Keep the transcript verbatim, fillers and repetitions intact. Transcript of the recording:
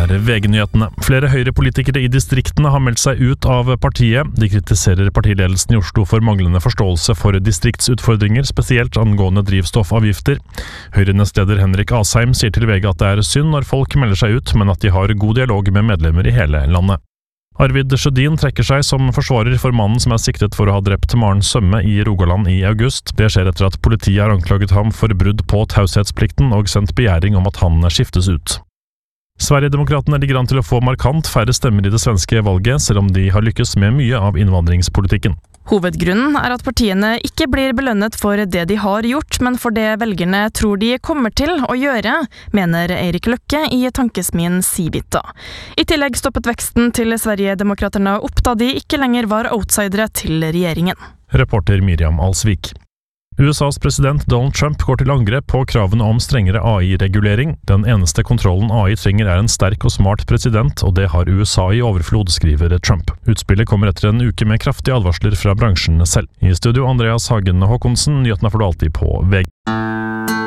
er V G-nyhetene. Flere høyrepolitikere i distriktene har meldt seg ut av partiet. De kritiserer partiledelsen i Oslo for manglende forståelse for distriktsutfordringer, spesielt angående drivstoffavgifter. Høyre-nestleder Henrik Asheim sier til V G at det er synd når folk melder seg ut, men at de har god dialog med medlemmer i hele landet. Arvid Sjødin trekker seg som forsvarer for mannen som er siktet for å ha drept Maren Sømme i Rogaland i august. Det skjer etter at politiet har anklaget ham for brudd på taushetsplikten og sendt begjæring om at han skiftes ut. Sverigedemokratene ligger an til å få markant færre stemmer i det svenske valget, selv om de har lykkes med mye av innvandringspolitikken. Hovedgrunnen er at partiene ikke blir belønnet for det de har gjort, men for det velgerne tror de kommer til å gjøre, mener Eirik Løkke i tankesmien Civita. I tillegg stoppet veksten til Sverigedemokraterne opp da de ikke lenger var outsidere til regjeringen. Reporter Miriam Alsvik. U S A's president Donald Trump går til angrep på kravene om strengere A I-regulering. Den eneste kontrollen A I trenger er en sterk og smart president, og det har U S A i overflod, skriver Trump. Utspillet kommer etter en uke med kraftige advarsler fra bransjen selv. I studio Andreas Hagen Håkonsen, nyhetene får du alltid på V G.